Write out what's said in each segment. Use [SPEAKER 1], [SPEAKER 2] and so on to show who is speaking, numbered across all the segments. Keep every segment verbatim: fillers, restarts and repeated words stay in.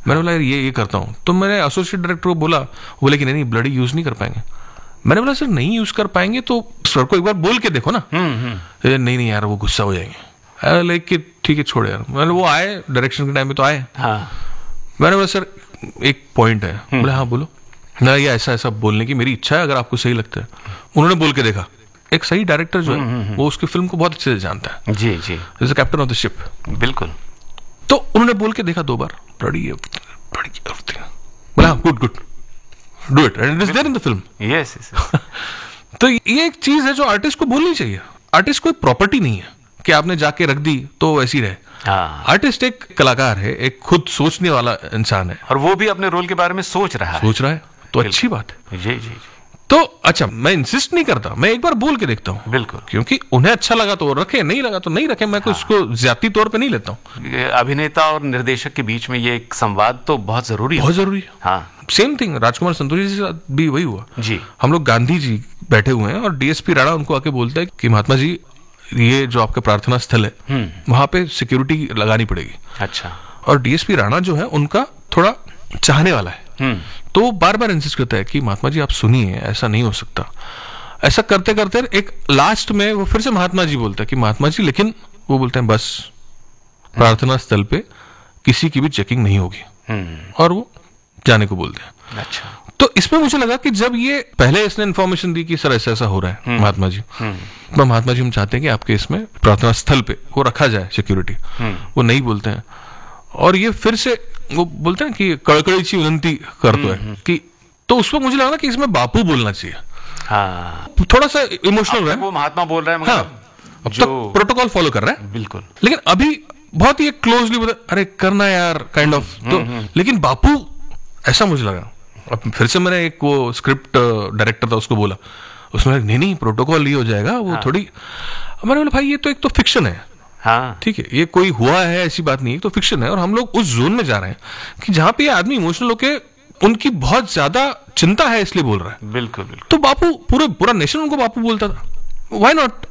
[SPEAKER 1] मैंने बोला ये ये करता हूँ, तो मैंने एसोसिएट डायरेक्टर को बोला, बोले कि नहीं नहीं ब्लडी यूज नहीं कर पाएंगे। मैंने बोला सर नहीं यूज कर पाएंगे तो सर को एक बार बोल के देखो ना। नहीं नहीं यार वो गुस्सा हो जाएंगे। लेकिन ठीक है छोड़ यार। मैंने वो आए डायरेक्शन के टाइम में तो आए। हाँ। मैंने बोला सर एक पॉइंट है। बोले हाँ बोलो। ना ये ऐसा ऐसा बोलने की मेरी इच्छा है, अगर आपको सही लगता है। उन्होंने बोल के देखा। एक सही डायरेक्टर जो है वो उसकी फिल्म को बहुत अच्छे से जानता है। जी जी, जैसे कैप्टन ऑफ द शिप। बिल्कुल। तो उन्होंने बोल के देखा दो बार, बड़ी बड़ी बोला good good do it and it is there in the film. Yes yes. तो ये एक चीज है जो आर्टिस्ट को बोलनी चाहिए। आर्टिस्ट कोई प्रॉपर्टी नहीं है कि आपने जाके रख दी तो वैसी रहे। आर्टिस्ट एक कलाकार है, एक खुद सोचने वाला इंसान है,
[SPEAKER 2] और वो भी अपने रोल के बारे में सोच रहा है
[SPEAKER 1] सोच रहा है तो अच्छी बात है।
[SPEAKER 2] जी जी।
[SPEAKER 1] तो अच्छा, मैं इंसिस्ट नहीं करता, मैं एक बार बोल के देखता हूँ। बिल्कुल। क्योंकि उन्हें अच्छा लगा तो रखे, नहीं लगा तो नहीं रखे। मैं हाँ। उसको ज्यादती तौर पे नहीं लेता हूँ।
[SPEAKER 2] अभिनेता और निर्देशक के बीच में ये एक संवाद तो बहुत जरूरी है।
[SPEAKER 1] बहुत जरूरी है। हाँ। सेम थिंग राजकुमार संतोषी जी के साथ भी वही हुआ। जी। हम लोग गांधी जी बैठे हुए हैं और डीएसपी राणा उनको आके बोलता है कि महात्मा जी ये जो आपका प्रार्थना स्थल है वहां पे सिक्योरिटी लगानी पड़ेगी। अच्छा। और डीएसपी राणा जो है उनका थोड़ा चाहने वाला है, तो बार बार इंसिस्ट करता है कि महात्मा जी आप सुनिए, ऐसा नहीं हो सकता। ऐसा करते करते एक लास्ट में वो फिर से महात्मा जी बोलता है कि महात्मा जी, लेकिन वो बोलते हैं बस प्रार्थना स्थल पे किसी की भी चेकिंग नहीं होगी, और वो जाने को बोलते हैं। अच्छा। तो इसमें मुझे लगा कि जब ये पहले इसने इन्फॉर्मेशन दी कि सर ऐसा ऐसा हो रहा है महात्मा जी, तो महात्मा जी हम चाहते हैं कि आपके इसमें प्रार्थना स्थल पे वो रखा जाए सिक्योरिटी, वो नहीं बोलते हैं। और ये फिर से वो बोलते हैं कि कड़कड़ी सी विनती करते हैं कि, तो उसमें मुझे लगा कि इसमें बापू बोलना चाहिए। हाँ। थोड़ा सा इमोशनल है, वो
[SPEAKER 2] महात्मा बोल रहा है मगर हाँ,
[SPEAKER 1] अब जो... तक प्रोटोकॉल फॉलो कर रहा है। बिल्कुल। लेकिन अभी बहुत ही क्लोजली बोला अरे करना यार काइंड ऑफ, तो लेकिन बापू ऐसा मुझे लगा। अब फिर से मैंने एक वो स्क्रिप्ट डायरेक्टर था उसको बोला, उसमें नहीं नहीं प्रोटोकॉल ये हो जाएगा वो हाँ। थोड़ी। मैंने बोला भाई ये तो एक तो फिक्शन है। हाँ। ठीक है, ये कोई हुआ है ऐसी बात नहीं है, तो फिक्शन है, और हम लोग उस जोन में जा रहे हैं कि जहां पे ये आदमी इमोशनल होके उनकी बहुत ज्यादा चिंता है इसलिए बोल रहा है। बिल्कुल बिल्कुल। तो बापू पूरे पूरा नेशन उनको बापू बोलता था, व्हाई नॉट।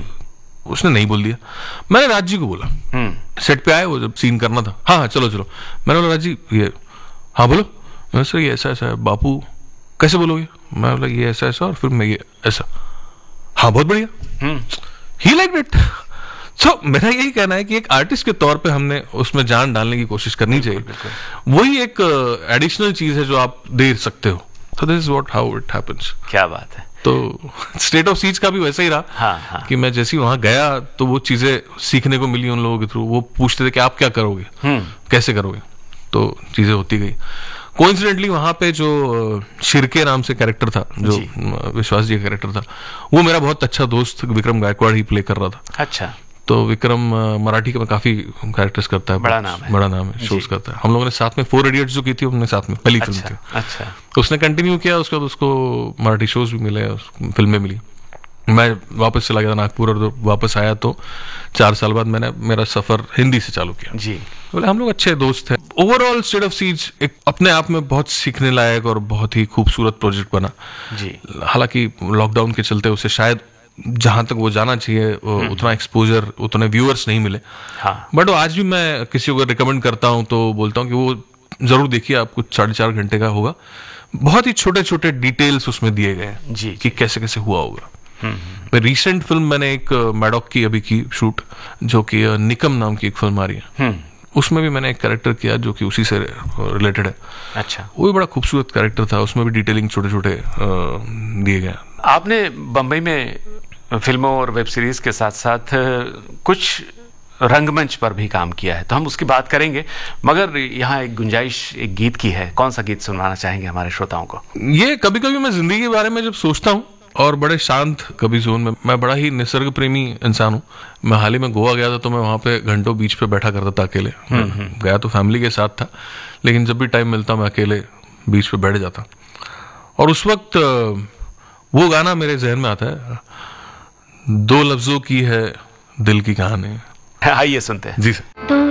[SPEAKER 1] उसने नहीं बोल दिया। मैंने राज जी को बोला, सेट पे आए वो जब सीन करना था, हाँ हाँ चलो चलो। मैंने बोला राज जी ये हाँ बोलो। मैं सर ये ऐसा ऐसा है। बापू कैसे बोलोगे? मैं बोला ये ऐसा ऐसा और फिर मैं ये ऐसा। हाँ बहुत बढ़िया। ही लाइक इट। सो मेरा यही कहना है कि एक आर्टिस्ट के तौर पे हमने उसमें जान डालने की कोशिश करनी चाहिए। वही एक एडिशनल चीज है जो आप दे सकते हो। तो this is what how it happens.
[SPEAKER 2] क्या बात है।
[SPEAKER 1] तो स्टेट ऑफ सीज का भी वैसा ही रहा। हाँ, हाँ. कि मैं जैसे ही वहां गया तो वो चीजें सीखने को मिली उन लोगों के थ्रू। वो पूछते थे कि आप क्या करोगे, कैसे करोगे, तो चीजें होती गई। कोइंसिडेंटली वहां पे जो शिरके नाम से कैरेक्टर था, जो विश्वास जी का कैरेक्टर था, वो मेरा बहुत अच्छा दोस्त विक्रम गायकवाड़ ही प्ले कर रहा था। अच्छा। तो विक्रम मराठी का काफी कैरेक्टर्स करता है, बड़ा नाम है, बड़ा नाम है, शोज करता है। हम लोगों ने साथ में फोर इडियट्स जो की थी हमने साथ में पहली फिल्म थी। अच्छा। उसने कंटिन्यू किया, उसके बाद उसको मराठी शोज भी मिले, फिल्में मिली। मैं वापस चला गया नागपुर, और वापस आया तो चार साल बाद मैंने मेरा सफर हिंदी से चालू किया। जी। बोले हम लोग अच्छे दोस्त हैं। ओवरऑल स्टेट ऑफ सीज एक अपने आप में बहुत सीखने लायक और बहुत ही खूबसूरत प्रोजेक्ट बना। जी। हालांकि लॉकडाउन के चलते उसे शायद जहां तक वो जाना चाहिए उतना एक्सपोजर, उतने व्यूअर्स नहीं मिले। हाँ। बट आज भी मैं किसी को रिकमेंड करता हूं तो बोलता हूं कि वो जरूर देखिए, आपको साढ़े चार घंटे का होगा। बहुत ही छोटे छोटे डिटेल्स उसमें दिए गए हैं जी, कि कैसे कैसे हुआ होगा। मैं रिसेंट फिल्म मैंने एक मैडॉक की अभी की शूट, जो कि निकम नाम की एक फिल्म आ रही है, उसमें भी मैंने एक कैरेक्टर किया जो कि उसी से रिलेटेड है। अच्छा। वो भी बड़ा खूबसूरत कैरेक्टर था, उसमें भी डिटेलिंग छोटे छोटे दिए गए।
[SPEAKER 2] आपने बम्बई में फिल्मों और वेब सीरीज के साथ साथ कुछ रंगमंच पर भी काम किया है, तो हम उसकी बात करेंगे, मगर यहाँ एक गुंजाइश एक गीत की है। कौन सा गीत सुनवाना चाहेंगे हमारे श्रोताओं को?
[SPEAKER 1] ये कभी कभी मैं जिंदगी के बारे में जब सोचता हूँ और बड़े शांत कभी जोन में, मैं बड़ा ही निसर्ग प्रेमी इंसान हूँ। मैं हाल ही में गोवा गया था, तो मैं वहां पे घंटों बीच पे बैठा करता था अकेले। गया तो फैमिली के साथ था, लेकिन जब भी टाइम मिलता मैं अकेले बीच पे बैठ जाता, और उस वक्त वो गाना मेरे जहन में आता है, दो लफ्जों की है दिल की कहानी।
[SPEAKER 2] आइए सुनते हैं।
[SPEAKER 1] जी सर।